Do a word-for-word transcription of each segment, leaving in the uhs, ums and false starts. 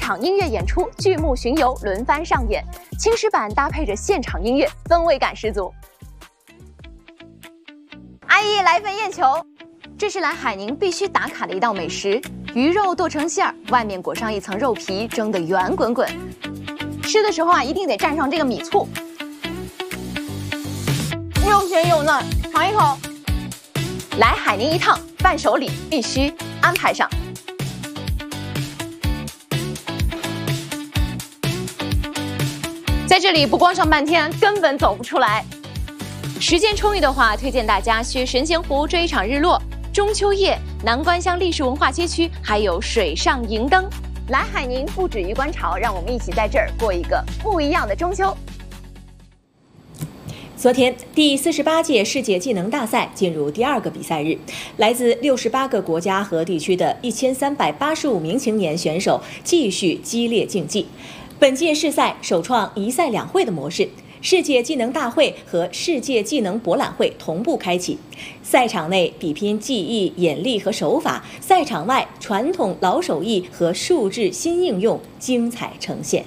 场音乐演出、剧目巡游轮番上演，青石板搭配着现场音乐，氛围感十足。阿姨，来份燕球。这是来海宁必须打卡的一道美食，鱼肉剁成馅儿，外面裹上一层肉皮，蒸得圆滚滚。吃的时候啊，一定得蘸上这个米醋，又咸又嫩，尝一口。来海宁一趟，伴手礼必须安排上。在这里不光上半天，根本走不出来。时间充裕的话，推荐大家去神仙湖追一场日落。中秋夜，南关乡历史文化街区还有水上银灯。来海宁不止于观潮，让我们一起在这儿过一个不一样的中秋。 昨天，第四十八届世界技能大赛进入第二个比赛日，来自六十八个国家和地区的一千三百八十五名青年选手继续激烈竞技。本届世赛首创一赛两会的模式。世界技能大会和世界技能博览会同步开启，赛场内比拼技艺、眼力和手法，赛场外传统老手艺和数字新应用精彩呈现。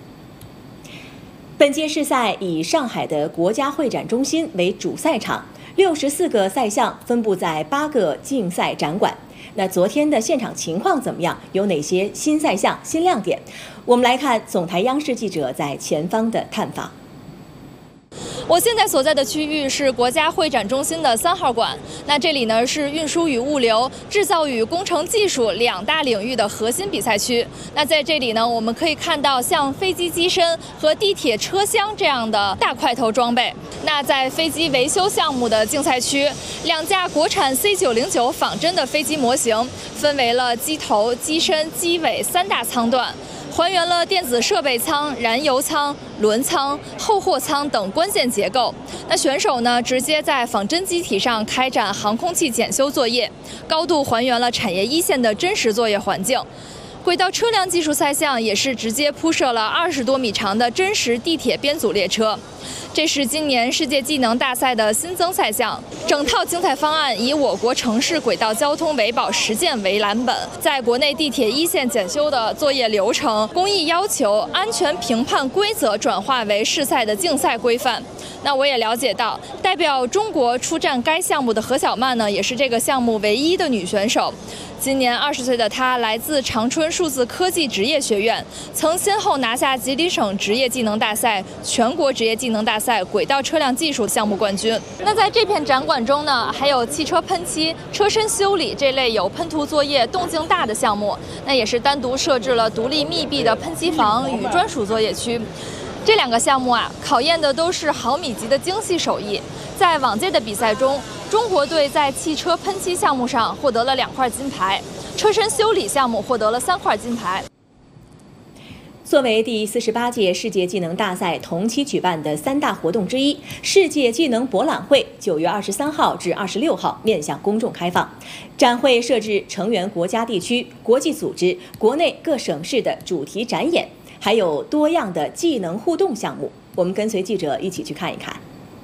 本届世赛以上海的国家会展中心为主赛场，六十四个赛项分布在八个竞赛展馆。那昨天的现场情况怎么样？有哪些新赛项、新亮点？我们来看总台央视记者在前方的探访。 我现在所在的区域是国家会展中心的三号馆。那这里呢是运输与物流、制造与工程技术两大领域的核心比赛区。那在这里呢，我们可以看到像飞机机身和地铁车厢这样的大块头装备。那在飞机维修项目的竞赛区，两架国产 C 九零九仿真的飞机模型分为了机头、机身、机尾三大舱段。还原了电子设备舱、燃油舱、轮舱、后货舱等关键结构。那选手呢，直接在仿真机体上开展航空器检修作业，高度还原了产业一线的真实作业环境。轨道车辆技术赛项也是直接铺设了二十多米长的真实地铁编组列车。这是今年世界技能大赛的新增赛项，整套竞赛方案以我国城市轨道交通维保实践为蓝本，在国内地铁一线检修的作业流程、工艺要求、安全评判规则转化为试赛的竞赛规范。那我也了解到，代表中国出战该项目的何小曼呢，也是这个项目唯一的女选手。今年二十岁的她来自长春数字科技职业学院，曾先后拿下吉林省职业技能大赛、全国职业技能大赛轨道车辆技术项目冠军。那在这片展馆中呢，还有汽车喷漆、车身修理这类有喷涂作业动静大的项目，那也是单独设置了独立密闭的喷漆房与专属作业区。这两个项目啊，考验的都是毫米级的精细手艺。在往届的比赛中，中国队在汽车喷漆项目上获得了两块金牌，车身修理项目获得了三块金牌。 作为第四十八届世界技能大赛同期举办的三大活动之一，世界技能博览会九月二十三号至二十六号面向公众开放。展会设置成员国家、地区、国际组织、国内各省市的主题展演，还有多样的技能互动项目。我们跟随记者一起去看一看。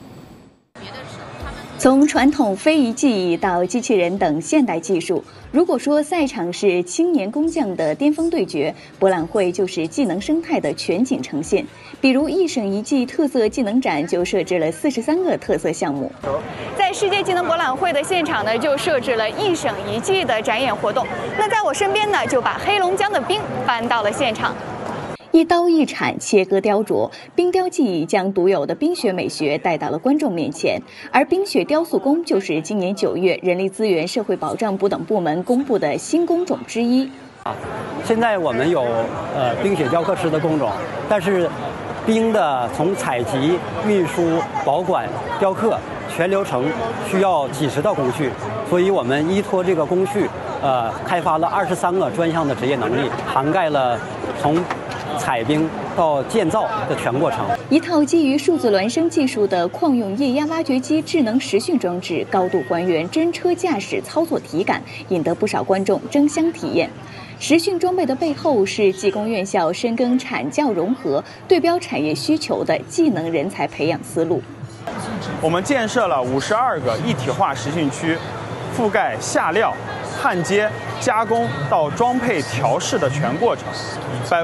从传统非遗技艺到机器人等现代技术，如果说赛场是青年工匠的巅峰对决，博览会就是技能生态的全景呈现。比如一省一技特色技能展就设置了四十三个特色项目。在世界技能博览会的现场呢，就设置了一省一技的展演活动。那在我身边呢，就把黑龙江的冰搬到了现场。一刀一铲切割雕琢，冰雕技艺将独有的冰雪美学带到了观众面前。而冰雪雕塑工就是今年九月人力资源社会保障部等部门公布的新工种之一。 啊，现在我们有呃冰雪雕刻师的工种，但是冰的从采集、运输、保管、雕刻全流程需要几十道工序，所以我们依托这个工序，呃，开发了二十三个专项的职业能力，涵盖了从采冰到建造的全过程。 一套基于数字孪生技术的矿用液压挖掘机智能实训装置，高度还原真车驾驶操作体感，引得不少观众争相体验。实训装备的背后是技工院校深耕产教融合、对标产业需求的技能人才培养思路。 我们建设了五十二个一体化实训区，覆盖下料、焊接、加工到装配调试的全过程。百